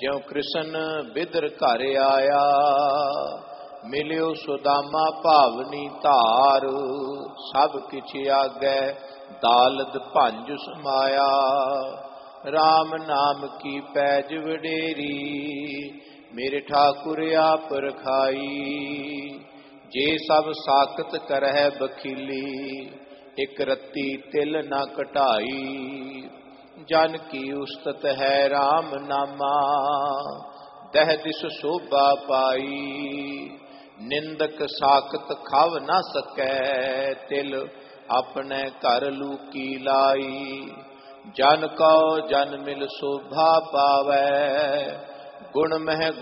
ज्यों कृष्ण बिदर घर आया, मिलियो सुदामा भावनी धार, सब किछ आगे दालद भंज समाया। राम नाम की पैज वडेरी, मेरे ठाकुर आप रखाई। जे सब साकत करह बखीली, एक रत्ती तिल न कटाई। जन की उस्तत है राम नामा, दह दिस शोभा पाई। निंदक साकत खाव न सकै, तिल अपने घर लूकी लाई। जन को जन मिल शोभा पावै, गुण मह